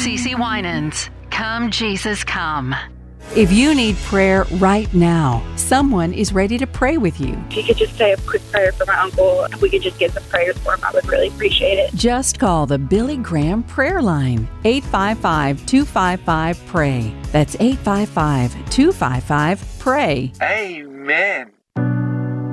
CeCe Winans. Come, Jesus, come. If you need prayer right now, someone is ready to pray with you. If you could just say a quick prayer for my uncle, if we could just get some prayers for him, I would really appreciate it. Just call the Billy Graham Prayer Line, 855-255-PRAY. That's 855-255-PRAY. Amen.